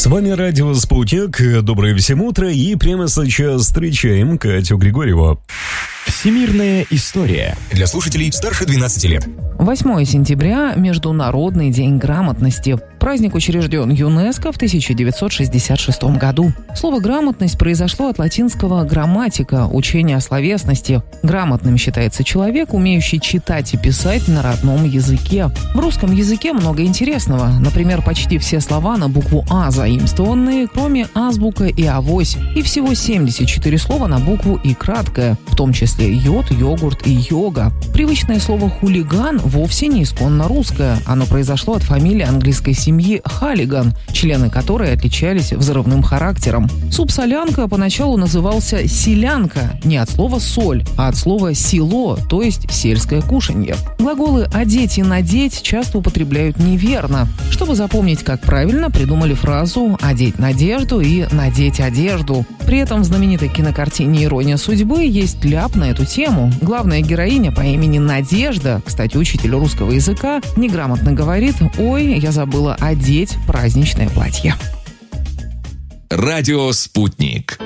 С вами радио «Спутник». Доброе всем утро. И прямо сейчас встречаем Катю Григорьеву. Всемирная история. Для слушателей старше 12 лет. 8 сентября – Международный день грамотности. Праздник учрежден ЮНЕСКО в 1966 году. Слово «грамотность» произошло от латинского «грамматика» – учение о словесности. Грамотным считается человек, умеющий читать и писать на родном языке. В русском языке много интересного. Например, почти все слова на букву «А» заимствованные, кроме азбука и авось. И всего 74 слова на букву «И» краткое, в том числе йод, йогурт и йога. Привычное слово «хулиган» вовсе не исконно русское. Оно произошло от фамилии английской семьи Халлиган, члены которой отличались взрывным характером. Суп-солянка поначалу назывался селянка не от слова «соль», а от слова «село», то есть сельское кушанье. Глаголы «одеть» и «надеть» часто употребляют неверно. Чтобы запомнить, как правильно, придумали фразу «одеть надежду» и «надеть одежду». При этом в знаменитой кинокартине «Ирония судьбы» есть ляп на эту тему. Главная героиня по имени Надежда, кстати, учитель русского языка, неграмотно говорит: «Ой, я забыла одеть праздничное платье». Радио «Спутник».